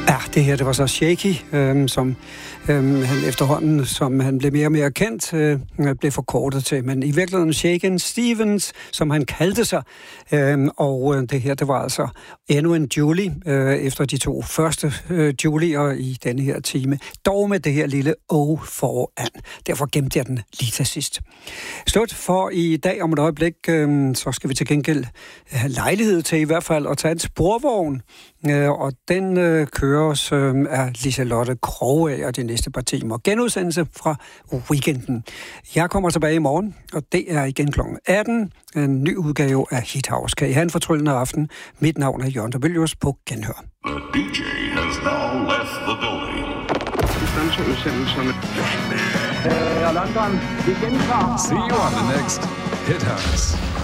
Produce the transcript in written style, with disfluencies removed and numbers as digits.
Ja, det her, det var så Shaky, som han efterhånden, som han blev mere og mere kendt, blev forkortet til. Men i virkeligheden Shakin' Stevens, som han kaldte sig. Og det her, det var altså endnu en Julie, efter de to første Julier i denne her time. Dog med det her lille O foran. Derfor gemte jeg den lige til sidst. Slut for i dag om et øjeblik, så skal vi til gengæld have lejlighed til i hvert fald at tage en sporvogn. Og den køres af Liselotte Krogager og de næste par timer. Genudsendelse fra weekenden. Jeg kommer tilbage i morgen, og det er igen kl. 18. En ny udgave af Hit House. Kan I have en fortryllende aften? Mit navn er Jørgen Dobelius på Genhør. The DJ has now left the building. London, vi gentager. See you on the next Hit House.